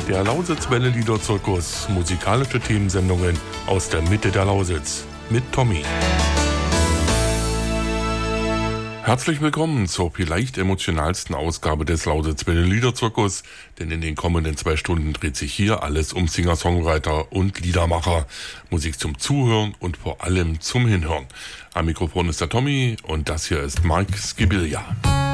Der Lausitz-Welle Liederzirkus, musikalische Themensendungen aus der Mitte der Lausitz mit Tommy. Herzlich willkommen zur vielleicht emotionalsten Ausgabe des Lausitz-Welle Liederzirkus, denn in den kommenden 2 Stunden dreht sich hier alles um Singer-Songwriter und Liedermacher. Musik zum Zuhören und vor allem zum Hinhören. Am Mikrofon ist der Tommy und das hier ist Mark Skibilia.